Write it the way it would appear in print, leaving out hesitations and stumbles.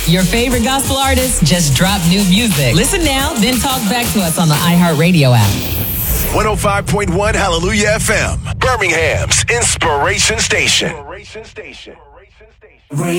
Your favorite gospel artists just dropped new music. Listen now, then talk back to us on the iHeartRadio app. 105.1 Hallelujah FM, Birmingham's Inspiration Station.